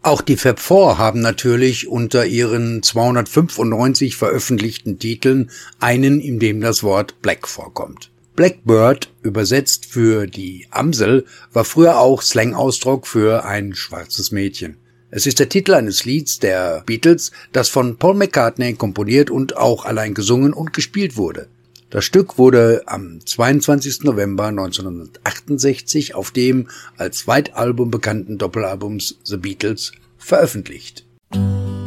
Auch die Fab Four haben natürlich unter ihren 295 veröffentlichten Titeln einen, in dem das Wort Black vorkommt. Blackbird, übersetzt für die Amsel, war früher auch Slang-Ausdruck für ein schwarzes Mädchen. Es ist der Titel eines Lieds der Beatles, das von Paul McCartney komponiert und auch allein gesungen und gespielt wurde. Das Stück wurde am 22. November 1968 auf dem als White Album bekannten Doppelalbums The Beatles veröffentlicht.